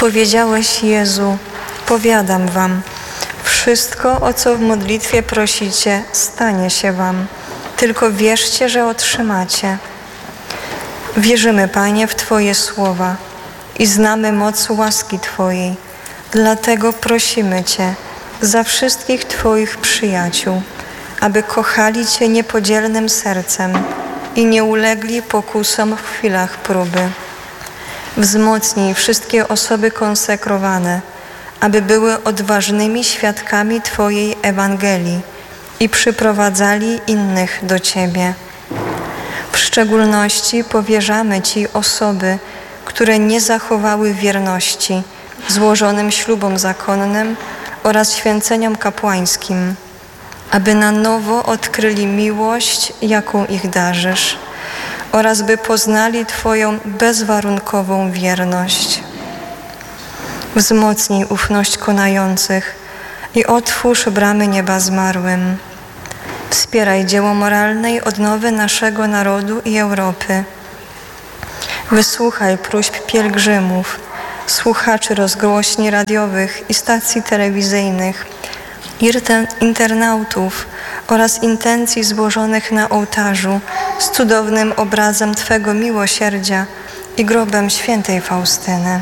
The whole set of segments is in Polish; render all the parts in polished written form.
Powiedziałeś, Jezu, powiadam wam, wszystko, o co w modlitwie prosicie, stanie się wam. Tylko wierzcie, że otrzymacie. Wierzymy, Panie, w Twoje słowa i znamy moc łaski Twojej. Dlatego prosimy Cię za wszystkich Twoich przyjaciół, aby kochali Cię niepodzielnym sercem i nie ulegli pokusom w chwilach próby. Wzmocnij wszystkie osoby konsekrowane, aby były odważnymi świadkami Twojej Ewangelii i przyprowadzali innych do Ciebie. W szczególności powierzamy Ci osoby, które nie zachowały wierności złożonym ślubom zakonnym oraz święceniom kapłańskim, aby na nowo odkryli miłość, jaką ich darzysz, oraz by poznali Twoją bezwarunkową wierność. Wzmocnij ufność konających i otwórz bramy nieba zmarłym. Wspieraj dzieło moralnej odnowy naszego narodu i Europy. Wysłuchaj próśb pielgrzymów, słuchaczy rozgłośni radiowych i stacji telewizyjnych, internautów oraz intencji złożonych na ołtarzu z cudownym obrazem Twego miłosierdzia i grobem świętej Faustyny.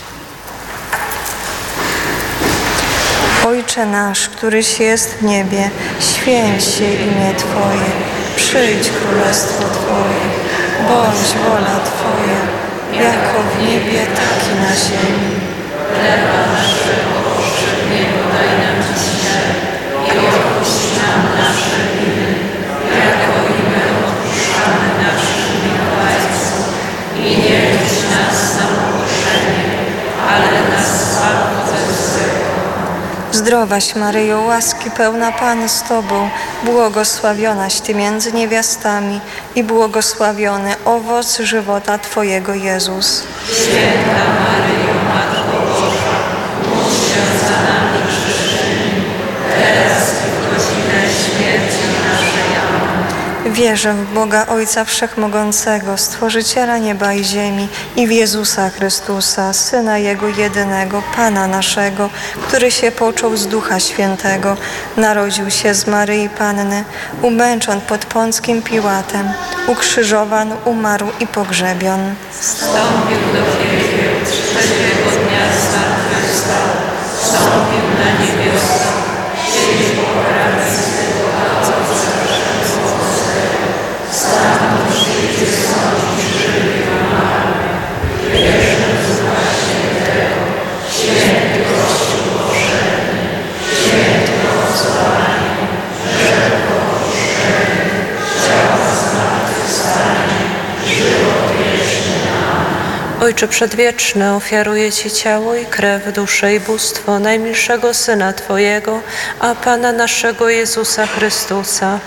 Ojcze nasz, któryś jest w niebie, święć się imię Twoje, przyjdź królestwo Twoje, bądź wola Twoja, jako w niebie, tak i na ziemi. Chleba naszego powszedniego daj nam dzisiaj i odpuść nam nasze winy, jako i my odpuszczamy naszym winowajcom. I nie wódź nas na pokuszenie, ale nas zbaw ze złego. Zdrowaś Maryjo, łaski pełna Pan z Tobą, błogosławionaś Ty między niewiastami i błogosławiony owoc żywota Twojego, Jezus. Święta Maryjo, Matko Boża, módl się za nami grzesznymi, teraz i w godzinę śmierci naszej. Amen. Wierzę w Boga Ojca Wszechmogącego, Stworzyciela nieba i ziemi i w Jezusa Chrystusa, Syna Jego jedynego, Pana naszego, który się począł z Ducha Świętego, narodził się z Maryi Panny, umęczon pod Pąckim Piłatem, ukrzyżowan, umarł i pogrzebion. Wstąpił do piekieł, trzeciego dnia zmartwychwstał, wstąpił na niebiosa, siedzi po prawicy Ojca Wszechmogącego. Stamtąd przyjdzie sądzić żywych i umarłych. Wierzę w Ducha Świętego, święty Kościół powszechny, święte obcowanie, grzech odpuszczenie, ciała zmartwychwstanie, żywot wieczny. Amen. Ojcze Przedwieczny, ofiaruję Ci ciało i krew, duszę i bóstwo najmilszego Syna Twojego, a Pana naszego Jezusa Chrystusa.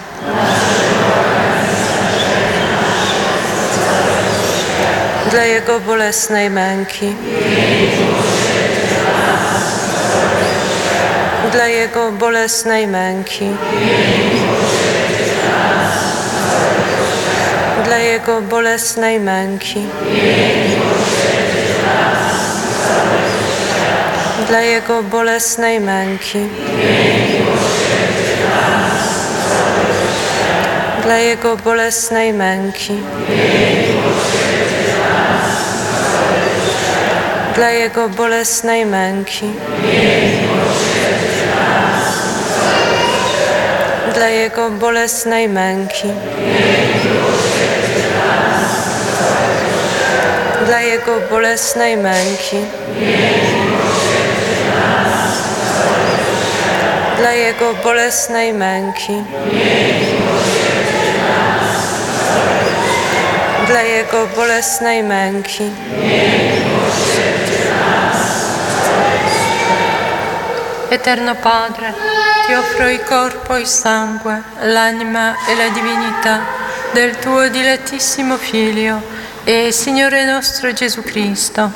Dla Jego bolesnej męki, dla Jego bolesnej męki, dla Jego bolesnej męki, dla Jego bolesnej męki, dla Jego bolesnej męki, dla Jego bolesnej męki, dla Jego bolesnej męki, dla Jego bolesnej męki, dla Jego bolesnej męki, dla Jego bolesnej męki. Eterno Padre, ti offro il corpo e il sangue, l'anima e la divinità del tuo dilettissimo Figlio e Signore nostro Gesù Cristo.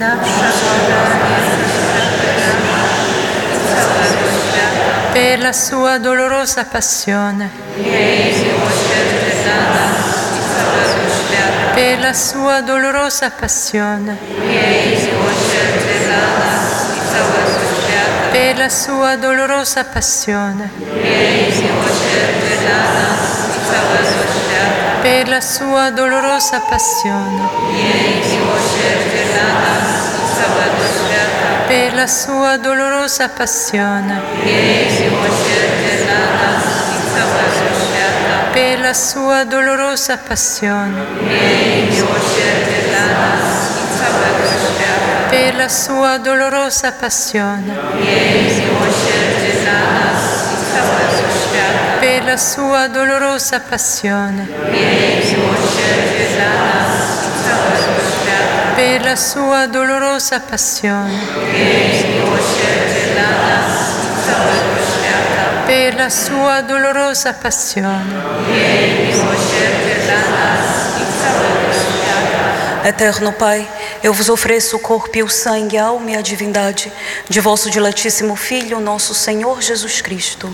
Per la sua dolorosa passione, świata. per la sua dolorosa passione, Miej miłosierdzie dla nas i całego świata. per la sua dolorosa passione, Miej miłosierdzie dla nas i całego świata. per la sua dolorosa passione, Miej miłosierdzie dla nas i całego świata. per la sua dolorosa passione, Miej miłosierdzie dla nas i całego świata. per la sua dolorosa passione, Miej miłosierdzie dla nas i całego świata. per la sua dolorosa passione, Miej miłosierdzie dla nas i całego świata. per la sua dolorosa passione, Miej miłosierdzie dla nas i całego świata. per la sua dolorosa passione, Miej miłosierdzie dla nas i całego świata. per la sua dolorosa passione, Miej miłosierdzie dla nas i całego świata. Eterno Pai, eu vos ofereço o corpo e o sangue, a alma e a divindade de vosso diletíssimo Filho, nosso Senhor Jesus Cristo.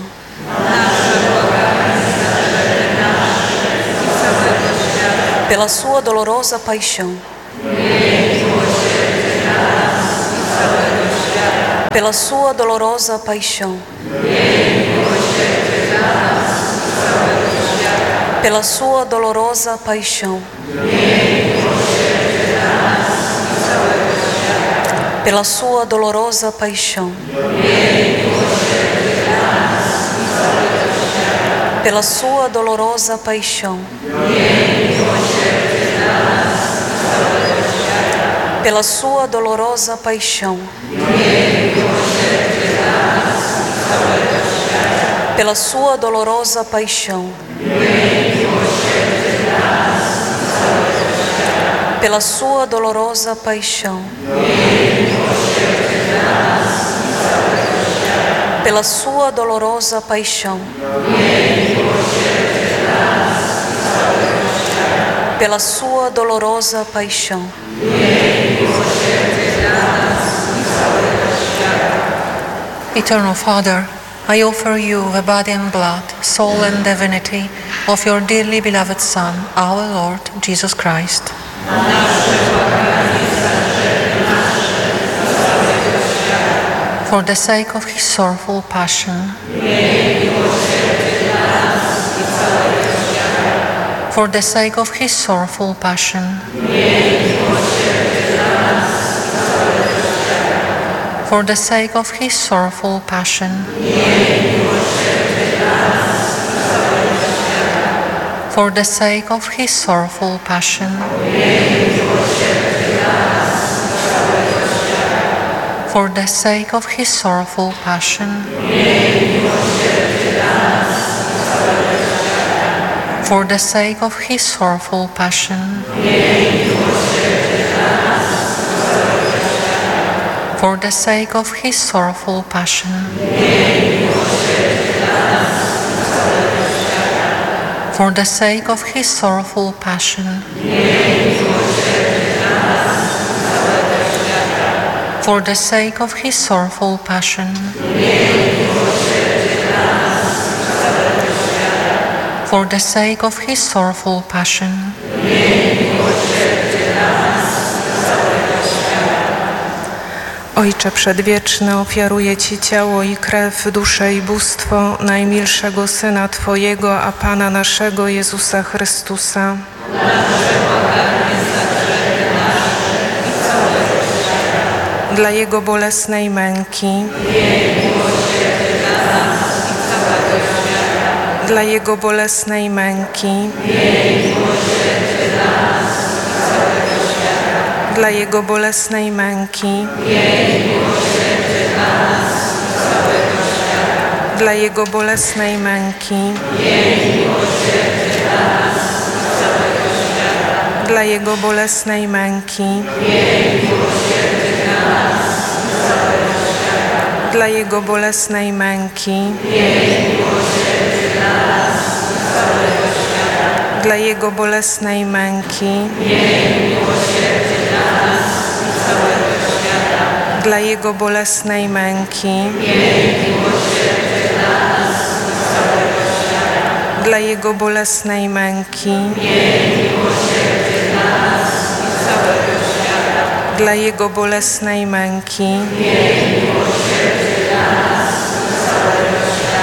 Pela sua dolorosa paixão. Pela sua dolorosa paixão. Pela sua dolorosa paixão. Pela sua dolorosa paixão. Pela sua dolorosa paixão. Pela sua dolorosa paixão. Pela sua dolorosa paixão. Pela sua dolorosa paixão. Pela sua dolorosa paixão. Pela sua dolorosa paixão. Eternal Father, I offer you the body and blood, soul and divinity of your dearly beloved Son, our Lord Jesus Christ. For the sake of his sorrowful passion, for the sake of his sorrowful passion, for the sake of his sorrowful passion, for the sake of his sorrowful passion, for the sake of his sorrowful passion, for the sake of his sorrowful passion, for the sake of his sorrowful passion, for the sake of his sorrowful passion, for the sake of his sorrowful passion, for the sake of his sorrowful passion, Ojcze Przedwieczny, ofiaruję Ci ciało i krew, duszę i bóstwo najmilszego Syna Twojego, a Pana naszego Jezusa Chrystusa. Dla Jego bolesnej męki, dla Jego bolesnej męki, dla Jego bolesnej męki, dla Jego bolesnej męki, dla Jego bolesnej męki, dla Jego bolesnej męki, dla Jego bolesnej męki, dla Jego bolesnej męki, dla Jego bolesnej męki, dla Jego bolesnej męki,